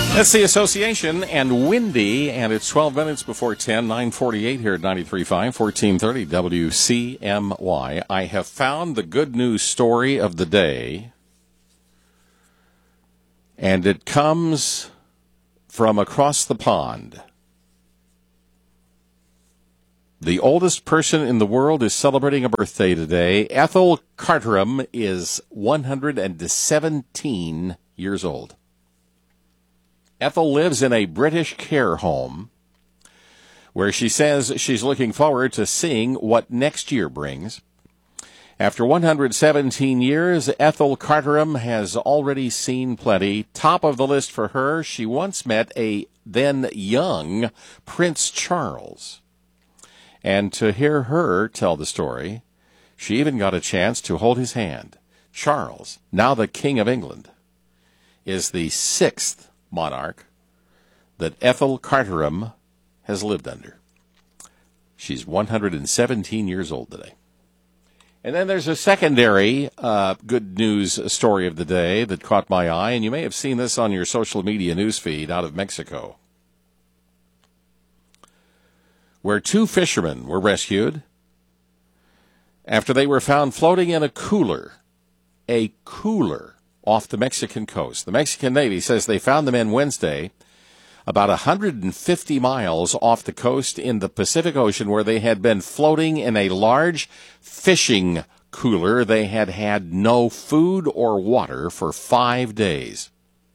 That's the Association and windy, and it's 12 minutes before 10, 9:48 here at 93.5, 1430 WCMY. I have found the good news story of the day, and it comes from across the pond. The oldest person in the world is celebrating a birthday today. Ethel Carterum is 117 years old. Ethel lives in a British care home where she says she's looking forward to seeing what next year brings. After 117 years, Ethel Carterum has already seen plenty. Top of the list for her, she once met a then young Prince Charles. And to hear her tell the story, she even got a chance to hold his hand. Charles, now the King of England, is the sixth monarch that Ethel Carterum has lived under. She's 117 years old today. And then there's a secondary good news story of the day that caught my eye, and you may have seen this on your social media newsfeed out of Mexico, where two fishermen were rescued after they were found floating in a cooler off the Mexican coast. The Mexican Navy says they found the men Wednesday about 150 miles off the coast in the Pacific Ocean, where they had been floating in a large fishing cooler. They had had no food or water for 5 days.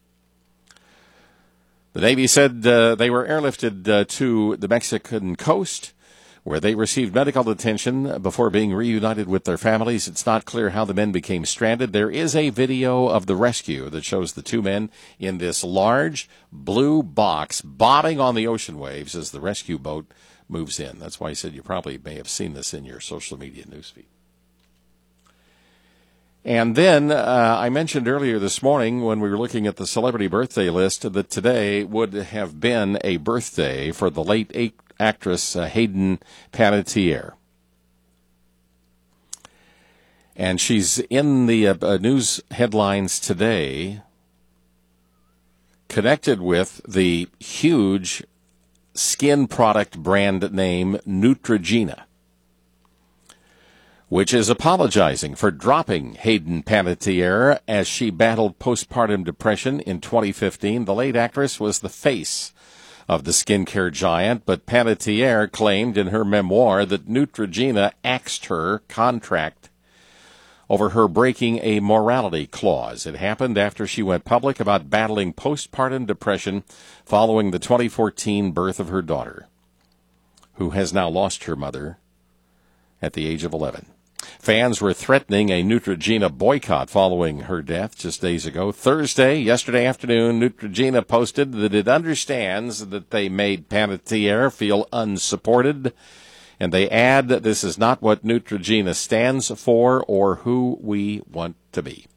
The Navy said they were airlifted to the Mexican coast, where they received medical attention before being reunited with their families. It's not clear how the men became stranded. There is a video of the rescue that shows the two men in this large blue box bobbing on the ocean waves as the rescue boat moves in. That's why I said you probably may have seen this in your social media newsfeed. And then I mentioned earlier this morning when we were looking at the celebrity birthday list that today would have been a birthday for the late actress Hayden Panettiere. And she's in the news headlines today connected with the huge skin product brand name Neutrogena, which is apologizing for dropping Hayden Panettiere as she battled postpartum depression in 2015. The late actress was the face of the skincare giant, but Panettiere claimed in her memoir that Neutrogena axed her contract over her breaking a morality clause. It happened after she went public about battling postpartum depression following the 2014 birth of her daughter, who has now lost her mother at the age of 11. Fans were threatening a Neutrogena boycott following her death just days ago. Yesterday afternoon, Neutrogena posted that it understands that they made Panettiere feel unsupported, and they add that this is not what Neutrogena stands for or who we want to be.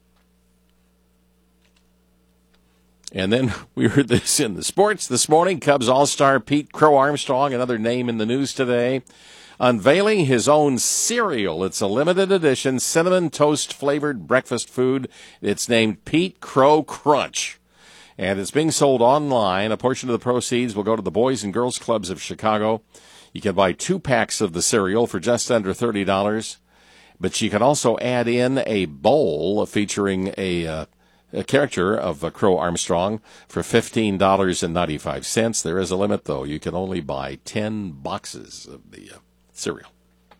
And then we heard this in the sports this morning. Cubs All-Star Pete Crow Armstrong, another name in the news today, unveiling his own cereal. It's a limited edition cinnamon toast flavored breakfast food. It's named Pete Crow Crunch, and it's being sold online. A portion of the proceeds will go to the Boys and Girls Clubs of Chicago. You can buy 2 packs of the cereal for just under $30, but you can also add in a bowl featuring a character of Crow Armstrong for $15.95. There is a limit, though. You can only buy 10 boxes of the cereal.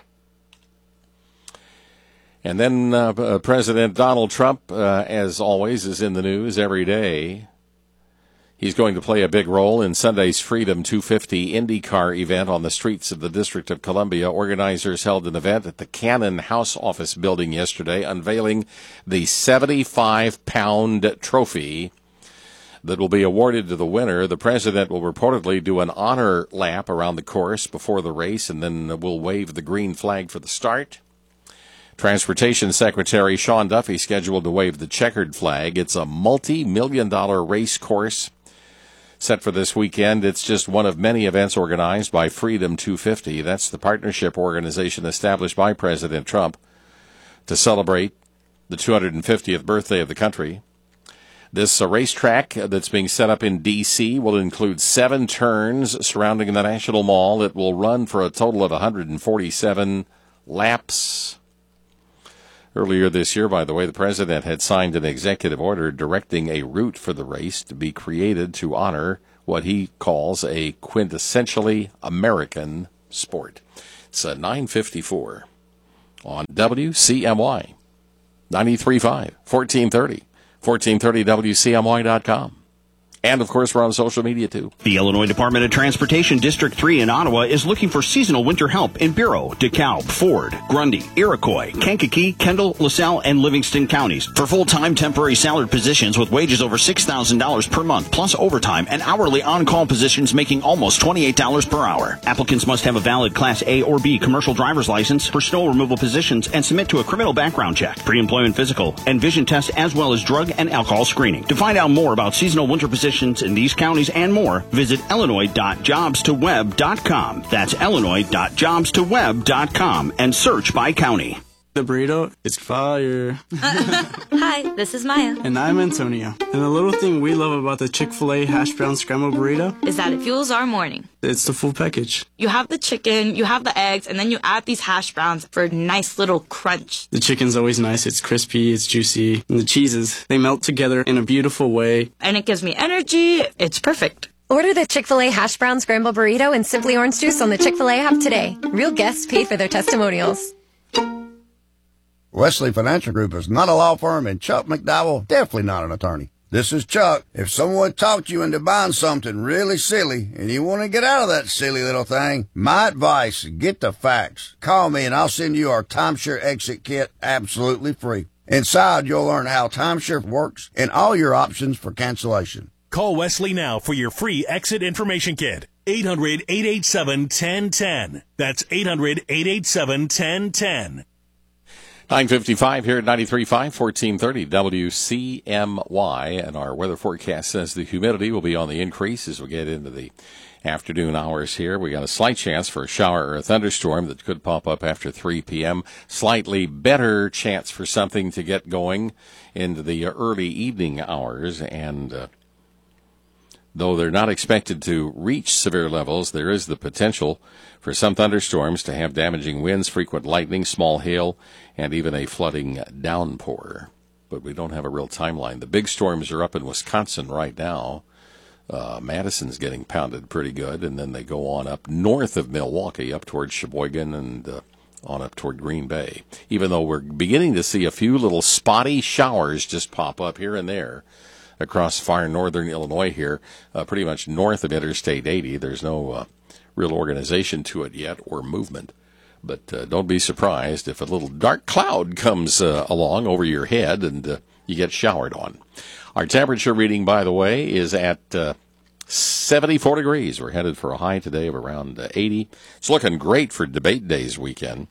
And then President Donald Trump, as always, is in the news every day. He's going to play a big role in Sunday's Freedom 250 IndyCar event on the streets of the District of Columbia. Organizers held an event at the Cannon House Office building yesterday, unveiling the 75-pound trophy that will be awarded to the winner. The president will reportedly do an honor lap around the course before the race, and then will wave the green flag for the start. Transportation Secretary Sean Duffy scheduled to wave the checkered flag. It's a multi-million-dollar race course set for this weekend. It's just one of many events organized by Freedom 250. That's the partnership organization established by President Trump to celebrate the 250th birthday of the country. This racetrack that's being set up in D.C. will include 7 turns surrounding the National Mall. It will run for a total of 147 laps. Earlier this year, by the way, the president had signed an executive order directing a route for the race to be created to honor what he calls a quintessentially American sport. It's 9:54 on WCMY 93.5, 1430, 1430WCMY.com. And, of course, we're on social media, too. The Illinois Department of Transportation District 3 in Ottawa is looking for seasonal winter help in Bureau, DeKalb, Ford, Grundy, Iroquois, Kankakee, Kendall, LaSalle, and Livingston counties. For full-time temporary salaried positions with wages over $6,000 per month, plus overtime, and hourly on-call positions making almost $28 per hour. Applicants must have a valid Class A or B commercial driver's license for snow removal positions and submit to a criminal background check, pre-employment physical, and vision test, as well as drug and alcohol screening. To find out more about seasonal winter positions in these counties and more, visit illinois.jobstoweb.com. That's illinois.jobstoweb.com and search by county. The burrito is fire. Hi, this is Maya. And I'm Antonio. And the little thing we love about the Chick-fil-A hash brown scrambled burrito is that it fuels our morning. It's the full package. You have the chicken, you have the eggs, and then you add these hash browns for a nice little crunch. The chicken's always nice. It's crispy, it's juicy. And the cheeses, they melt together in a beautiful way. And it gives me energy. It's perfect. Order the Chick-fil-A hash brown scrambled burrito and Simply Orange Juice on the Chick-fil-A app today. Real guests pay for their testimonials. Wesley Financial Group is not a law firm, and Chuck McDowell definitely not an attorney. This is Chuck. If someone talked you into buying something really silly and you want to get out of that silly little thing, my advice, get the facts. Call me and I'll send you our timeshare exit kit absolutely free. Inside, you'll learn how timeshare works and all your options for cancellation. Call Wesley now for your free exit information kit. 800-887-1010. That's 800-887-1010. 9:55 here at 93.5, 1430 WCMY, and our weather forecast says the humidity will be on the increase as we get into the afternoon hours here. We got a slight chance for a shower or a thunderstorm that could pop up after 3 p.m. Slightly better chance for something to get going into the early evening hours, and though they're not expected to reach severe levels, there is the potential for some thunderstorms to have damaging winds, frequent lightning, small hail, and even a flooding downpour. But we don't have a real timeline. The big storms are up in Wisconsin right now. Madison's getting pounded pretty good, and then they go on up north of Milwaukee, up towards Sheboygan and on up toward Green Bay. Even though we're beginning to see a few little spotty showers just pop up here and there across far northern Illinois here, pretty much north of Interstate 80. There's no real organization to it yet or movement. But don't be surprised if a little dark cloud comes along over your head and you get showered on. Our temperature reading, by the way, is at 74 degrees. We're headed for a high today of around 80. It's looking great for Debate Days weekend,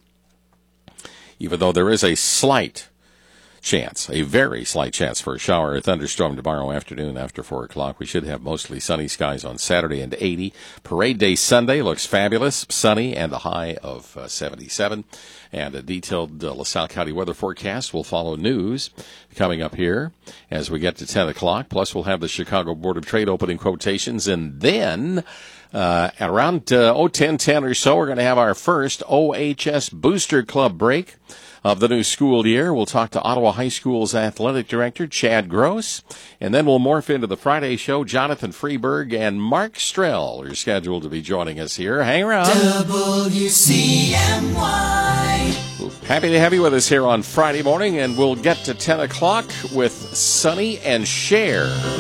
even though there is a slight chance, a very slight chance for a shower or thunderstorm tomorrow afternoon after 4 o'clock. We should have mostly sunny skies on Saturday and 80. Parade Day Sunday looks fabulous, sunny and a high of 77. And a detailed LaSalle County weather forecast will follow news coming up here as we get to 10 o'clock. Plus, we'll have the Chicago Board of Trade opening quotations. And then at around 10:10 or so, we're going to have our first OHS Booster Club break of the new school year. We'll talk to Ottawa High School's athletic director, Chad Gross, and then we'll morph into the Friday show. Jonathan Freeberg and Mark Strell are scheduled to be joining us here. Hang around. WCMY. Happy to have you with us here on Friday morning, and we'll get to 10 o'clock with Sonny and Cher.